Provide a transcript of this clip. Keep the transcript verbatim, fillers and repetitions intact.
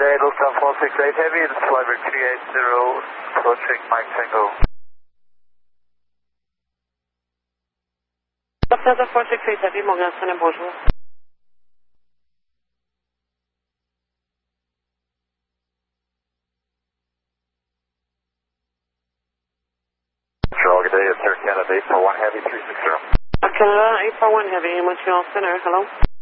eight, Lufthansa four six eight Heavy, this is Flyber three eight zero, approaching Mike Tango. Lufthansa four six eight Heavy, Morgan Stanley, bonjour. Good day, it's Air Canada eight four one Heavy three six zero. Canada eight four one Heavy, Montreal Center, hello.